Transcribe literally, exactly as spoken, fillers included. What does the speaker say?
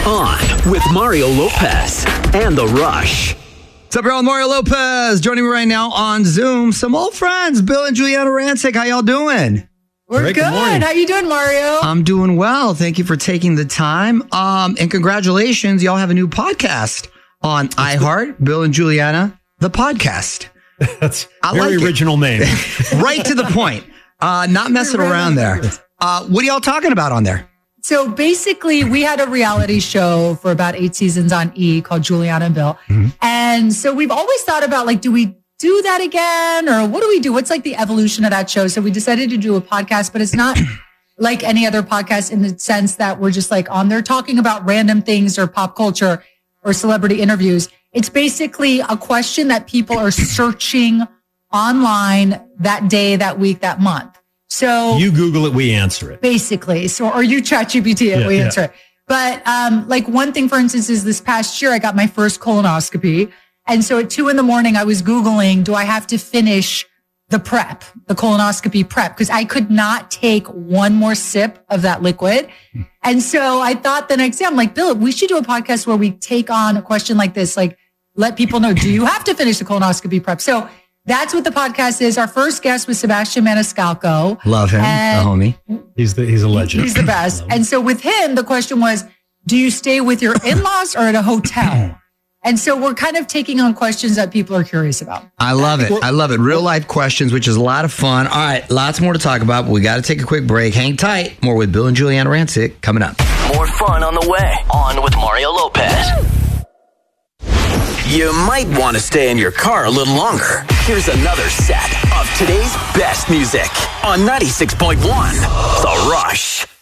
On with Mario Lopez and The Rush. What's up, y'all? Mario Lopez joining me right now on Zoom. Some old friends, Bill and Juliana Rancic. How y'all doing? We're Great, good. good How you doing, Mario? I'm doing well. Thank you for taking the time. Um, and congratulations, y'all have a new podcast on iHeart. Bill and Juliana, the podcast. That's I very like original name. Right to the point. Uh, not messing around there. Uh, what are y'all talking about on there? So basically, we had a reality show for about eight seasons on E! Called Juliana and Bill. Mm-hmm. And so we've always thought about, like, do we do that again? Or what do we do? What's like the evolution of that show? So we decided to do a podcast, but it's not like any other podcast in the sense that we're just like on there talking about random things or pop culture or celebrity interviews. It's basically a question that people are searching online that day, that week, that month. So you Google it, we answer it. Basically. So, or you ChatGPT it, yeah, we yeah. answer it. But, um, like one thing, for instance, is this past year, I got my first colonoscopy. And so at two in the morning, I was Googling, do I have to finish the prep, the colonoscopy prep? Because I could not take one more sip of that liquid. And so I thought the next day, I'm like, Bill, we should do a podcast where we take on a question like this, like let people know, do you have to finish the colonoscopy prep? So that's what the podcast is. Our first guest was Sebastian Maniscalco. Love him, the homie. He's the he's a legend. He's the best. And so with him, the question was, do you stay with your in-laws or at a hotel? And so we're kind of taking on questions that people are curious about. I love it. I love it. Real life questions, which is a lot of fun. All right, lots more to talk about, but we got to take a quick break. Hang tight. More with Bill and Juliana Rancic coming up. More fun on the way. On with Mario Lopez. You might want to stay in your car a little longer. Here's another set of today's best music on ninety-six point one The Rush.